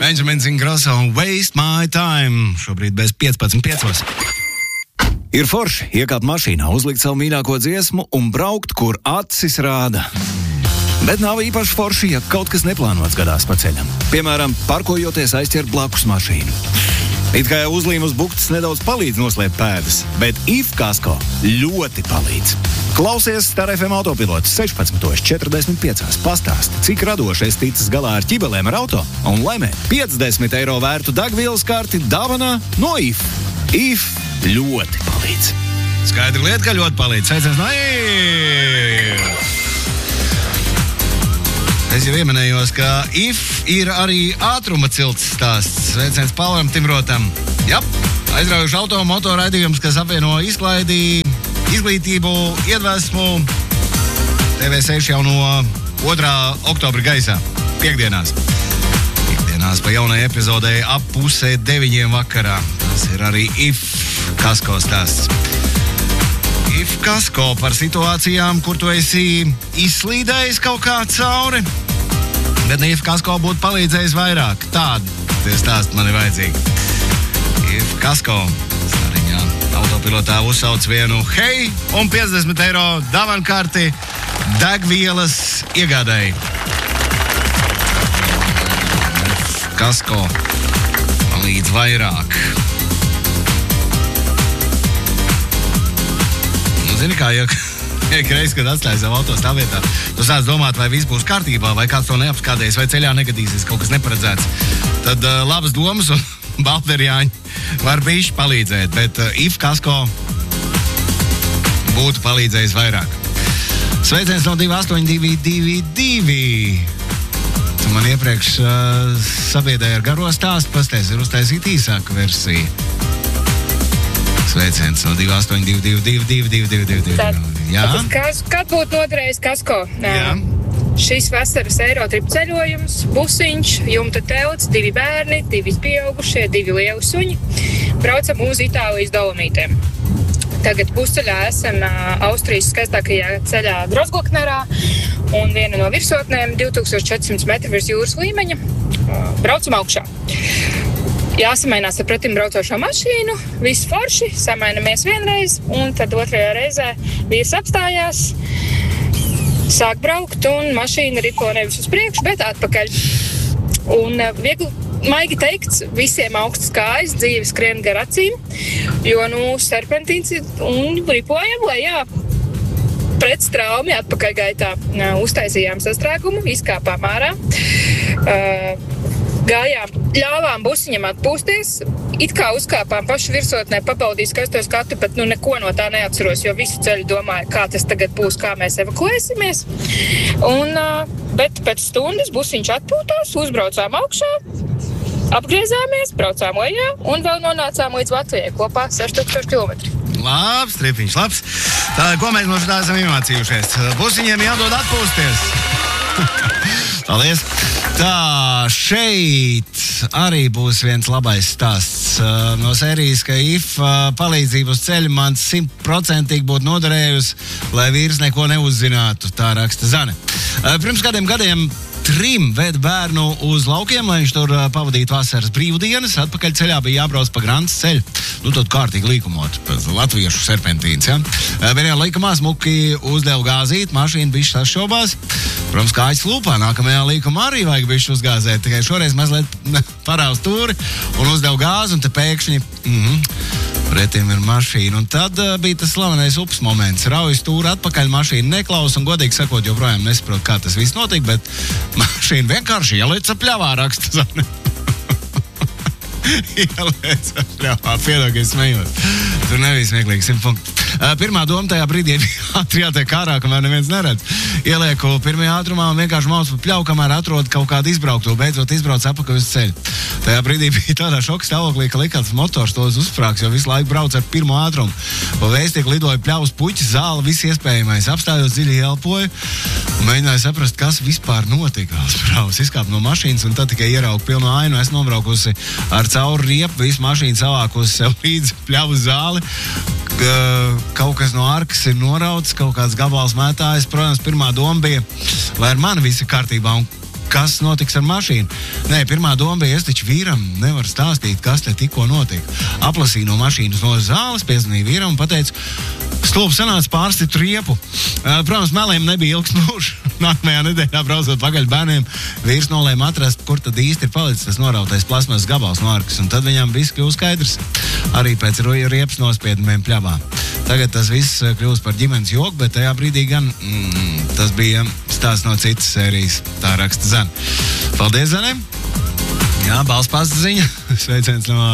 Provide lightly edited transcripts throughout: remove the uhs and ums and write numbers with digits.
Benjamins Ingrosso un Waste My Time. Šobrīd bez 15.5. Ir forši iekāpt mašīnā, uzlikt savu mīļāko dziesmu un braukt, kur acis rāda. Bet nav īpaši forši, ja kaut kas neplānots gadās pa ceļam. Piemēram, parkojoties aizķert blakus mašīnu. It kā jau uzlīm uz buktas nedaudz palīdz noslēpt pēdas, bet IF kasko ļoti palīdz. Klausies Star FM autopilots 16.45. Pastāsti, cik radoši es ticis galā ar ķibelēm ar auto un laimē 50 eiro vērtu degvielas karti dāvanā no IF. IF ļoti palīdz. Skaidra lieta, ka ļoti palīdz. Sveiciens no IF! Es jau ieminējos, ka IF ir arī ātruma cilts stāsts. Sveiciens Paulam Timrotam. Jā, aizraujuši auto-moto raidījums, kas apvieno izklaidi, izglītību, iedvesmu. TV6 jau no 2. oktobra gaisā, piekdienās. Piekdienās pa jaunai epizodei ap 8:30 vakarā. Tas ir arī IF kasko stāsts. IF kasko par situācijām, kur tu esi izslīdējis kaut kā cauri, bet IF kasko būtu palīdzējis vairāk. Tādi stāsti man ir vajadzīgi. IF kasko stariņā autopilotā uzsauc vienu hei un 50 eiro dāvankarti degvielas iegādēji. IF kasko palīdz vairāk. Zini kā, ja reiz, kad atstāji savu auto stāvvietā, tu sāc domāt, vai viss būs kārtībā, vai kāds to neapskādēs, vai ceļā negadīsies kaut kas neparedzēts. Tad labas domas un balderjāņi var bišķi palīdzēt, bet IF kasko būtu palīdzējis vairāk. Sveiciens no 28222. Tu man iepriekš sabiedēji ar garo stāstu, pasties ir uztaisīt īsāku versiju. Sveiciens no 2822222. Jā? Kad būtu noderējis kasko? Jā. Šis vasaras Eirotrip ceļojums, busiņš, jumta telts, 2 bērni, 2 pieaugušie, 2 lieli suņi. Braucam uz Itālijas Dolomītiem. Tagad pusceļā esam Austrijas skaistākajā ceļā Grozgloknerā un viena no virsotnēm 2400 metru virs jūras līmeņa. Braucam augšā. Jāsamainās ar pretim braucošo mašīnu, viss forši, samainamies vienreiz, un tad otrajā reizē vīrs apstājās, sāk braukt, un mašīna ripo nevis uz priekšu, bet atpakaļ. Un viegli, maigi teikts, visiem augstas kājas, dzīve skrien gar acīm, jo, serpentīns un ripojam lejā. Pret straumi atpakaļ gaitā uztaisījām sastrēgumu, izkāpām ārā. Gājām, ļāvām busiņam atpūsties, it kā uzkāpām pašu virsotnē, pabaudīju skaisto skatu, bet neko no tā neatceros, jo visu ceļu domāju, kā tas tagad būs, kā mēs evakuēsimies. Bet pēc stundas busiņš atpūtās, uzbraucām augšā, apgriezāmies, braucām lejā un vēl nonācām līdz Latvijai kopā 6000 km. Labs, tripiņš, labs. Tā, ko mēs no šitā esam iemācījušies? Busiņiem jādod atpūsties. Paldies. Tā, šeit arī būs viens labais stāsts no sērijas, ka IF palīdzību uz ceļa man 100% būtu noderējusi, lai vīrs neko neuzzinātu, tā raksta Zane. Pirms kādiem gadiem 3 ved bērnu uz laukiem, lai viņš tur pavadītu vasaras brīvdienas. Atpakaļ ceļā bija jābrauc pa Grantas ceļu. Tad kārtīgi līkumot, latviešu serpentīns, ja? Vienajā līkumā smuki uzdeva gāzīt, mašīna bišķi sašķobās. Protams, kājas lūpā, nākamajā līkumā arī vajag bišķi uzgāzēt. Tikai šoreiz mazliet parāv stūri un uzdeva gāzi, un te pēkšņi pretim ir mašīna. Un tad bija tas slavenais ups moments. Rauj stūri atpakaļ, mašīna neklaus, un godīgi sakot, joprojām nesaprot, kā tas viss notika, bet mašīna vienkārši ielēc apļavā, raksta Zane. Ielēc apļavā, piedod, ka es smējos. Tur nebija smieklīgi, 100 punkti. Pirmā doma tajā brīdī bija jātiek ārā, kamēr neviens neredz. Ielieku pirmajā ātrumā un vienkārši maucu pa pļauju, kamēr atrod kaut kādu izbrauktu, beidzot izbrauc apakaļ uz ceļu. Tajā brīdī bija tādā šoka stāvoklī, ka likās motors tos uzsprāgs, jo visu laiku brauc ar pirmo ātrumu. Pa vēstieku lidoja pļavas, puķis, zāle, viss iespējamais. Apstājos, dziļi elpoju un mēģināju saprast, kas vispār notika. Sprāvs izkāp no mašīnas un tad tikai ieraugu pilnu ainu. Es nobraukusi ar cauri riepu, visu mašīnu savākusi sev līdzi pļavu zāli. Kaut kas no arkas ir norauts, kaut kāds gabals mētājs. Protams, pirmā doma bija, vai ar mani viss ir kārtībā. Un kas notiks ar mašīnu. Nē, pirmā doma bija, es taču vīram nevaru stāstīt, kas te tikko notika. Aplasīju no mašīnas no zāles, piezvanīju vīram un pateicu, stulps sanāca pārstitu riepu. Protams, meliem nebija ilgs mūžs. Nākamajā nedēļā braucot pakaļ bērniem, vīrs nolēma atrast, kur tad īsti ir palicis tas norautais plasmas gabals no arkas, un tad viņam viss kļūst skaidrs. Arī pēc riepas nospiedumiem pļavā. Tagad tas viss kļūst par ģimenes joku, bet tajā brīdī gan tas bija stāsts no citas sērijas. Tā raksta Zana. Paldies, Zanēm! Jā, balss pastaziņa. Sveiciens no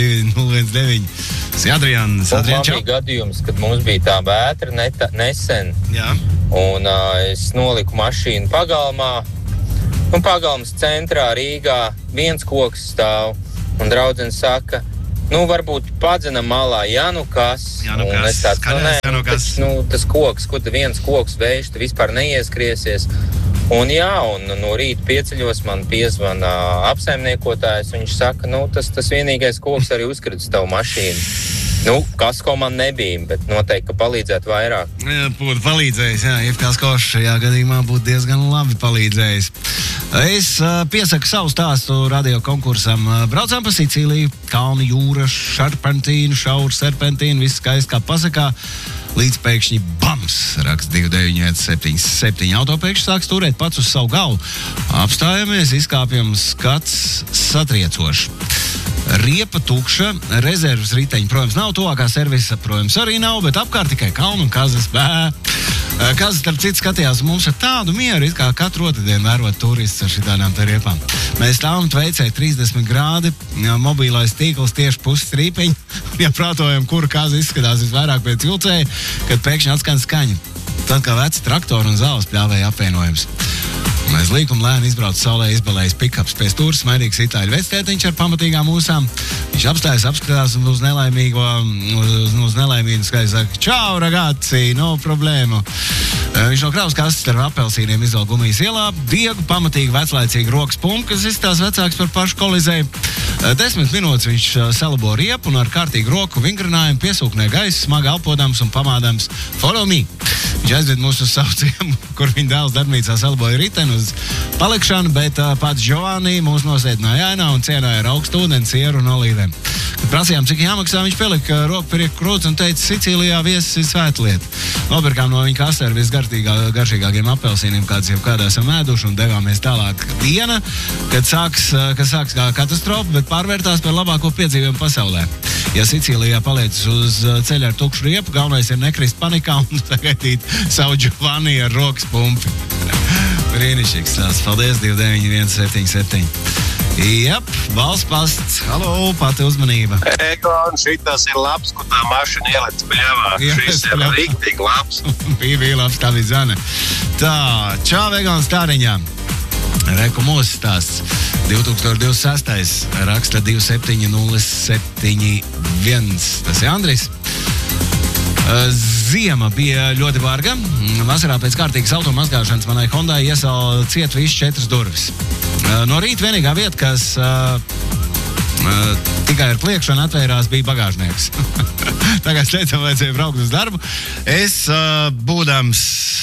22019. Adrians, čau! Gadījums, kad mums bija tā vētra nesen. Jā. Un es noliku mašīnu pagalmā. Un pagalmas centrā Rīgā viens koks stāv. Un draudzene saka, varbūt padzena malā, kas. Un es tāds, tas koks, kur viens koks vējš, tu vispār neieskriesies. Un no rīta pieceļos man piezvana apsaimniekotājs, un viņš saka, tas vienīgais koks arī uzkritis tavu mašīnu. Kasko man nebija, bet noteikti, ka palīdzētu vairāk. Jā, būtu palīdzējis, Kasko šajā gadījumā būtu diezgan labi palīdzējis. Es piesaku savu stāstu radio konkursam. Braucām pa Sicīliju, kalni, jūra, šarpentīnu, šauru, serpentīnu, viss skaisti kā pasakā. Līdz pēkšņi bams, raksta 29177. Auto pēkšņi sāk stūrēt pats uz savu galvu. Apstājamies, izkāpjam, skats satriecošs. Riepa tukša, rezerves riteņi, protams, nav, tuvākā servisa, protams, arī nav, bet apkārt tikai kalnu un kazas. Kazas, starp citu, skatījās mums ar tādu mieru, it kā katru otrdienu vērot turists ar šitādām te riepām. Mēs stāvam tveicēji 30 grādi, mobilais tīkls tieši puses rīpeņi, ja prātojam, kura kaza izskatās visvairāk pēc vilcēja, kad pēkšņi atskan skaņa. Tad kā veci traktori un zāles pļāvēja apvienojums. Mēs līkum lēni izbrauc saulē, izbalējis pikaps pie stūras, smaidīgs itāļu vectētiņš ar pamatīgām mūsām. Viņš apstājas, apskatās un uz nelaimīgu skaļi saka, čau, ragazzi, no problēmu. Viņš no kravas kastes ar apelsīniem izvēl gumijas ielā, viegu, pamatīgi veclaicīgi rokas pumpu, kas izstās vecāks par pašu kolizēju. 10 minūtes viņš salabo riepu un ar kārtīgu roku vingrinājumu piesūknē gaisu, smagi elpodams un pamādams follow me. Viņš aizved mūs uz savu ciemu, kur viņa dēls darbnīcā salaboja riteni uz palikšanu, bet pats Giovanni mūs nosēdināja ēnā un cienāja ar augstu ūdeni, sieru un olīvēm. Kad prasījām, cik jāmaksā, viņš pielika roku pie krūts un teica, Sicīlijā viesis ir svēta lieta. Nopirkām no viņa kastē ar visgaršīgākiem apelsīniem, kādas jau kādā esam ēduši, un devāmies tālāk diena, kad sāks kā katastrofa, bet pārvērtās par labāko piedzīvojumu pasaulē. Ja Sicīlijā paliec uz ceļa ar tukšu riepu, galvenais ir nekrist panikā un sagaidīt savu Giovanni ar rokas pumpi. Brīnišķīgs tās. Paldies, 29177. Jep, valsts pasts. Halo, pati uzmanība. Egon, šitas ir labs, kur tā mašina ielec pļavā. Šis ir riktīgi labs. Bija labs, tā bija Zana. Tā, čau, Egon, stāriņā. Reku mūsu stāsts. 2026. raksta 27071. Tas ir Andris. Ziema bija ļoti varga. Vasarā pēc kārtīgas automazgāšanas manai Hondai iesala ciet visu 4 durvis. No rīta vienīgā vieta, kas tikai ar pliekšanu atvērās, bija bagāžnieks. Tā kā steicam, vajadzēja braukt uz darbu. Es būdams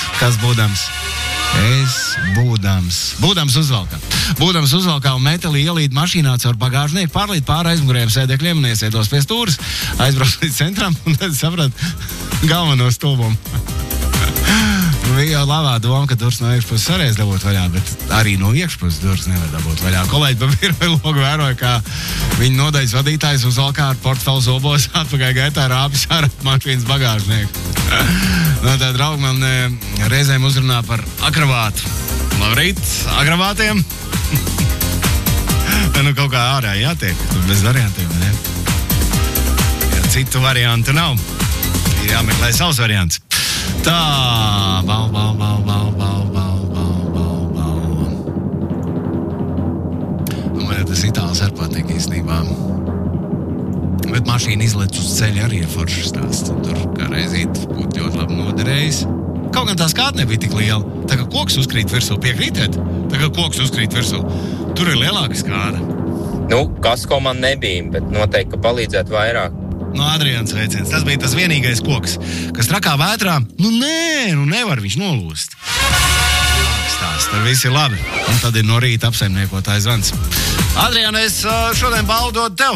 uzvalkā un metāli ielīd mašīnā caur bagāžnieku, pārlīd pāri aizmugurējiem sēdekļiem un iesēdos pie stūras, aizbrauc līdz centram un tad saprat galveno stulbumu. Bija jau labā doma, ka durvis no iekšpuses varēs dabūt vaļā, bet arī no iekšpuses durvis nevar dabūt vaļā. Kolēģi pa pirmai logu vēroja, kā viņa nodaļas vadītājs uzvalkā ar portfeli zobos atpakaļ gaitā rāpjas ar mašīnas bagāžnieku. No tā draugi man reizēm uzrunā par akravātu. Labrīt, akravātiem! Kaut kā ārā jātiek, bez variantiem, ne? Ja citu variantu nav, ir jāmeklē savs variants. Tā, bau. Man tas itāls ar patīk īstenībā. Bet mašīna izlec uz ceļa arī ir foršs stāsts. Tur kā reizīt būtu ļoti labi noderējis. Kaut gan tā skāte nebija tik liela. Tā kā koks uzkrīt virsū, piekrītēt? Tā kā koks uzkrīt virsū. Tur ir lielāka skāde. Kasko man nebija, bet noteikti, ka palīdzētu vairāk. No Adrians veiciens. Tas bija tas vienīgais koks, kas trakā vētrā, nevar viņš nolūst. neizstāsta. Tur viss ir labi. Un tad ir no rīta apsaimniekotājs zvans. Adriāna, es šodien balvu dodu tev.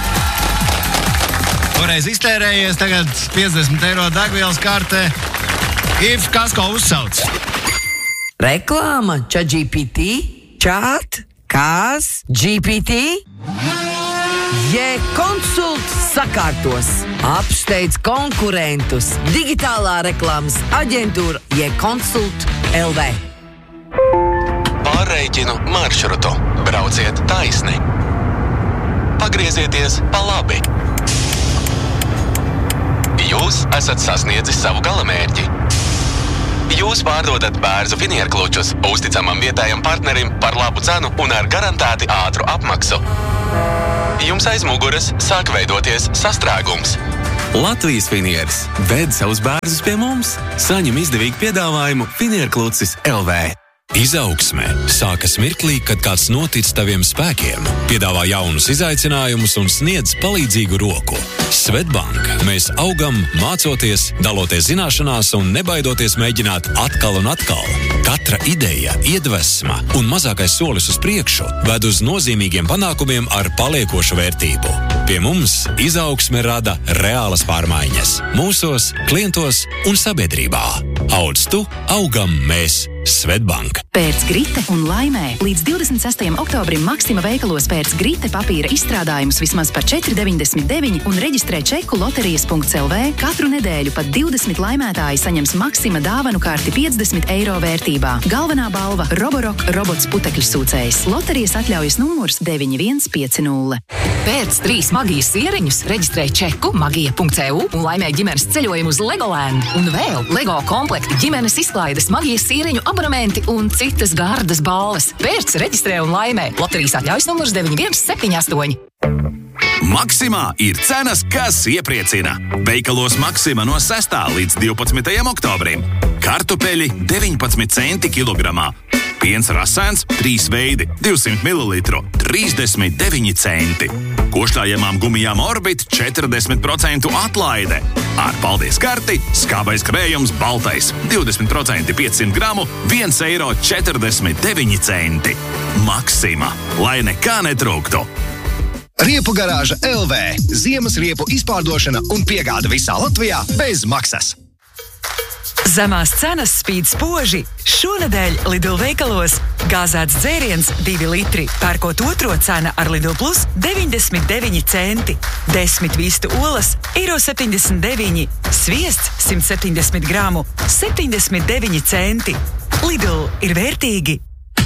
Toreiz iztērējies, tagad 50 eiro degvielas kartē. If Kasko uzsauc. Reklāma, ChatGPT, Chat, Kas, GPT. J-Consult sakārtos, apsteidz konkurentus. Digitālā reklāmas aģentūra J-Consult LV. Pārreikinu maršrutu. Brauciet taisni. Pagriezieties pa labi. Jūs esat sasniedzis savu galamērķi. Jūs pārdodat Bērzu finierklučus uzticamam vietējam partnerim par labu cenu un ar garantēti ātru apmaksu. Jums aiz muguras sāk veidoties sastrēgums. Latvijas finieris ved savus bērzus pie mums. Saņem izdevīgu piedāvājumu Finierklucis LV. Izaugsme sākas mirklī, kad kāds notic taviem spēkiem, piedāvā jaunus izaicinājumus un sniedz palīdzīgu roku. Svetbank. Mēs augam, mācoties, daloties zināšanās un nebaidoties mēģināt atkal un atkal. Katra ideja, iedvesma un mazākais solis uz priekšu ved uz nozīmīgiem panākumiem ar paliekošu vērtību. Pie mums izaugsme rada reālas pārmaiņas. Mūsos, klientos un sabiedrībā. Audz tu, augam mēs. Svetbank. Pērc Grite un laimē. Līdz 26. oktobrim Maksima veikalos pērc Grite papīra izstrādājumus vismaz par 4,99 un reģistrē čeku loterijas.lv. Katru nedēļu pat 20 laimētāji saņems Maksima dāvanu karti 50 eiro vērtībā. Galvenā balva – Roborock robots putekļu sūcējs. Loterijas atļaujas numurs 9150. Pērc 3 magijas sieriņus, reģistrē čeku magija.eu un laimē ģimenes ceļojumu uz Legoland. Un vēl Lego komplekti, ģimenes izklaides, magijas sieriņu abonementi un citas gardas balvas. Pērc, reģistrē un laimē. Loterijas atļaujas numurs 9178. Maksimā ir cenas, kas iepriecina. Veikalos Maksima no 6. līdz 12. oktobrim. Kartupeļi 19 centi kilogramā. Piens rasēns 3 veidi 200 ml 39 centi. Košļājamām gumijām Orbit 40% atlaide. Ar paldies karti skābais krējums baltais 20% 500 gramu 1,49 eiro. Maksima, lai nekā netrūktu. Riepu garāža LV. Ziemas riepu izpārdošana un piegāda visā Latvijā bez maksas. Zemās cenas spīd spoži. Šonedēļ Lidl veikalos gāzēts dzēriens 2 litri. Pērkot otro cena ar Lidl Plus 99 centi. 10 vistu olas €79. Sviests 170 gramu 79 centi. Lidl ir vērtīgi.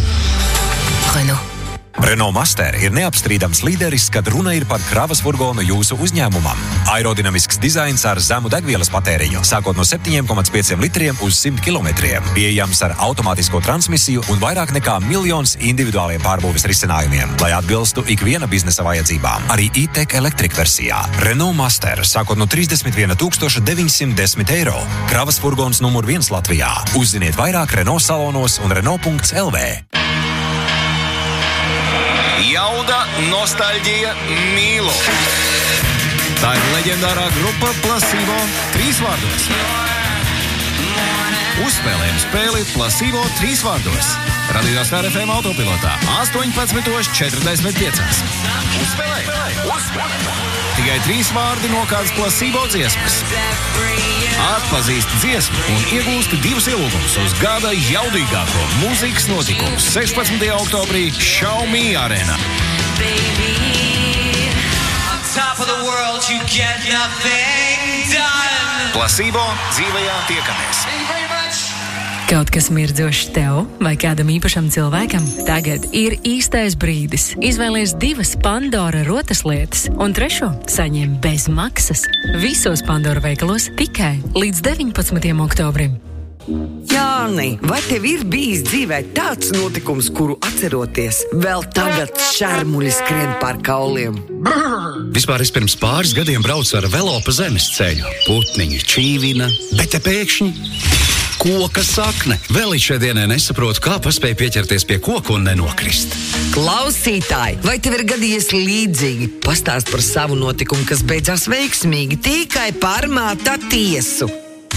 Renault Master ir neapstrīdams līderis, kad runa ir par kravas furgonu jūsu uzņēmumam. Aerodinamisks dizains ar zemu degvielas patēriņu, sākot no 7,5 litriem uz 100 kilometriem. Pieejams ar automātisko transmisiju un vairāk nekā 1 miljons individuāliem pārbūves risinājumiem, lai atbilstu ikviena biznesa vajadzībām. Arī e-tech elektrika versijā. Renault Master, sākot no 31 910 eiro. Kravas furgons numur 1 Latvijā. Uzziniet vairāk Renault salonos un Renault.lv. Jauda, nostalģija, mīlu. Tā ir leģendārā grupa Placebo 3 vārdos. Uzspēlējam spēli Placebo 3 vārdos. Radījās RFM autopilotā 18:45. Uzspēlēj! Tikai 3 vārdi no kādas Placebo dziesmas. Atpazīst dziesmu un iegūst 2 ielūgumus uz gada jaudīgāko mūzikas notikumu 16. oktobrī Xiaomi arēnā. Placebo dzīvajā tiekamies. Kaut kas mirdzošs tev vai kādam īpašam cilvēkam? Tagad ir īstais brīdis. Izvēlies 2 Pandora rotaslietas un 3. saņem bez maksas. Visos Pandora veikalos tikai līdz 19. oktobrim. Jāni, vai tev ir bijis dzīvē tāds notikums, kuru atceroties, vēl tagad šermuļi skrien pār kauliem? Vispār es pirms pāris gadiem braucu ar velo pa zemes ceļu. Putniņi čīvina, bet te pēkšņi koka sakne. Vēl līdz šai dienai nesaprotu, kā paspēju pieķerties pie koka un nenokrist. Klausītāji, vai tev ir gadījies līdzīgi? Pastāst par savu notikumu, kas beidzās veiksmīgi, tikai par māta tiesu.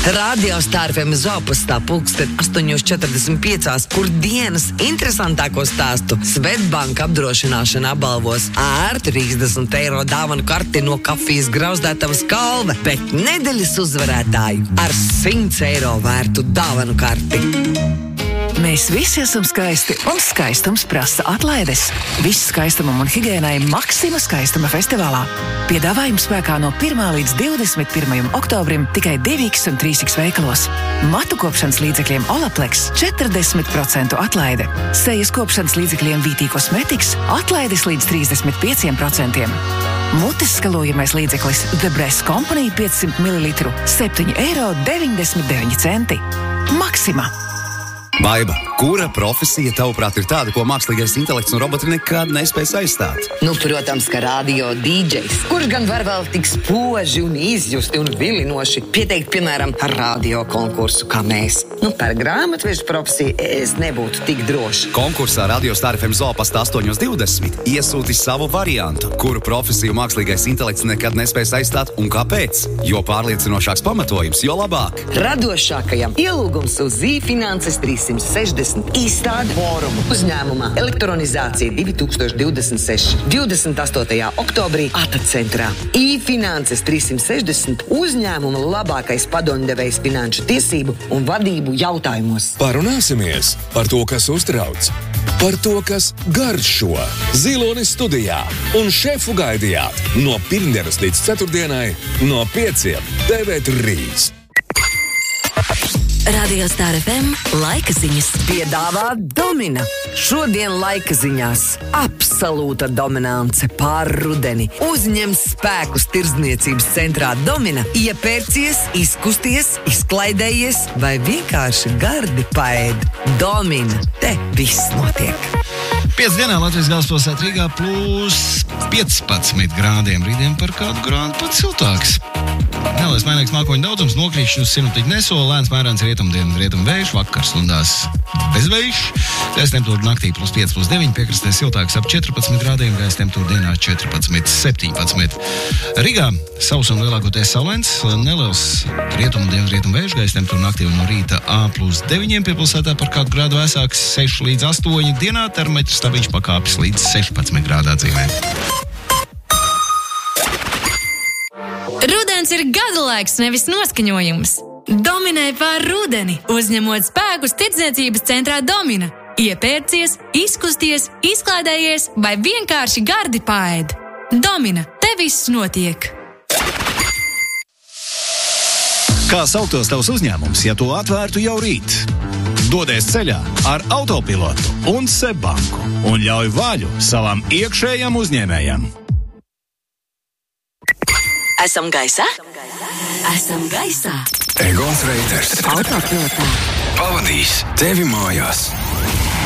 Radio Star FM Zopastā pulksten 8:45, kur dienas interesantāko stāstu Svetbank apdrošināšana apbalvos ar 30 eiro dāvanu karti no kafijas grauzdētavas Kalve, bet nedēļas uzvarētāju ar 100 eiro vērtu dāvanu karti. Mēs visi esam skaisti, un skaistums prasa atlaides. Viss skaistumam un higiēnai Maxima skaistuma festivālā. Piedāvājums spēkā no 1. līdz 21. oktobrim tikai 2X un 3X veikalos. Matu kopšanas līdzekļiem Olaplex 40% atlaide. Sejas kopšanas līdzekļiem VT Cosmetics atlaides līdz 35%. Mutes skalojamais līdzeklis The Breast Company 500 ml 7,99 eiro. Maxima. Baiba, kura profesija tavuprāt ir tāda, ko mākslīgais intelekts un roboti nekad nespēs aizstāt? Nu, protams, ka radio DJs, kurš gan var vēl tik spoži un izjusti un vilinoši pieteikt, piemēram, radio konkursu kā mēs. Nu, par grāmatvežu profesiju es nebūtu tik droši. Konkursā Radio Star FM Zopastā 8:20 iesūti savu variantu, kuru profesiju mākslīgais intelekts nekad nespēs aizstāt un kāpēc. Jo pārliecinošāks pamatojums, jo labāk. Radošākajam ielūgums uz Finanses 360 izstāde fórumu uzņēmumā Elektronizācija 2026. 28. oktobrī ATA centrā. Finanses 360 uzņēmuma labākais padomdevējs finanšu tiesību un vadību jautājumos. Parunāsimies par to, kas uztrauc, par to, kas garšo. Zilonis studijā un šefu gaidījāt no pirmdienas līdz ceturtdienai no 5 TV3. Radio Star FM laika ziņas piedāvā Domina. Šodien laika ziņās absolūta dominance pār rudeni. Uzņem spēkus tirdzniecības centrā Domina, iepērcies, izkusties, izklaidējies vai vienkārši gardi paēd. Domina, te viss notiek. 5 dienā Latvijas galvaspilsētā Rīgā plus 15 grādiem. Rītdien par kādu grādu pat siltāks. Neliels mainīgs mākoņu daudzums, nokrīkšņus sinoptiķi nesola, lēns mērens rietumu vējš, vakar stundās bez vējš. Gaisa temperatūra naktī plus 5, plus 9, piekrastē siltāks ap 14 grādiem, gaisa temperatūra dienā 14, 17. Rīgā sauss un lielākoties saulains, neliels rietumu vējš, gaisa temperatūra naktī un no rīta A plus 9, pie pilsētā par kādu grādu vēsāks 6 līdz 8, dienā termometrs stabiņš pakāpis līdz 16 grādā dzīvē. Rudens ir gadalaiks, nevis noskaņojums. Dominē pār rudeni, uzņemot spēkus tirdzniecības centrā Domina. Iepērcies, izkusties, izklaidējies vai vienkārši gardi paēd. Domina, te viss notiek. Kā sauktos tavs uzņēmums, ja to atvērtu jau rīt? Dodies ceļā ar autopilotu un Svetbanku un ļauj vaļu savam iekšējam uzņēmējam. Esam gaisā? Esam gaisā. Egons Reiters Autopilotā pavadīs tevi mājās.